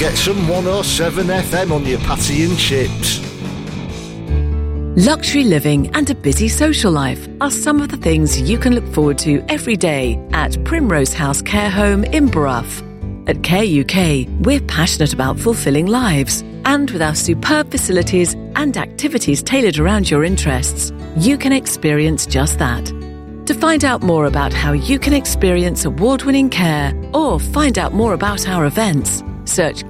get some 107 FM on your patty and chips. Luxury living and a busy social life are some of the things you can look forward to every day at Primrose House Care Home in Brough. At Care UK, we're passionate about fulfilling lives. And with our superb facilities and activities tailored around your interests, you can experience just that. To find out more about how you can experience award-winning care or find out more about our events, search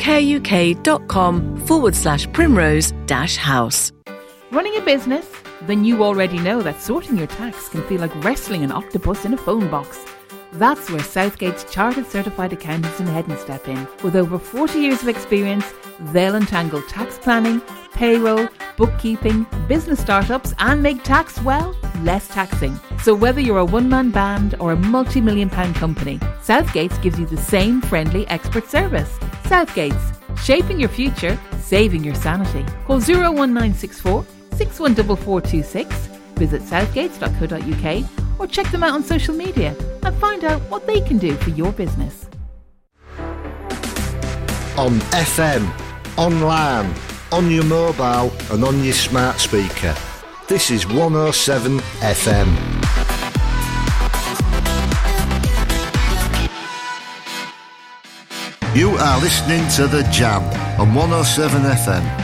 careuk.com/primrose-house. Running a business? Then you already know that sorting your tax can feel like wrestling an octopus in a phone box. That's where Southgate's Chartered Certified Accountants in Headon step in. With over 40 years of experience, they'll untangle tax planning, payroll, bookkeeping, business startups and make tax, well, less taxing. So whether you're a one-man band or a multi-million-pound company, Southgate's gives you the same friendly expert service. Southgate's, shaping your future, saving your sanity. Call 01964 614426, visit southgates.co.uk or check them out on social media and find out what they can do for your business. On FM, online, on your mobile and on your smart speaker. This is 107 FM. You are listening to The Jam on 107 FM.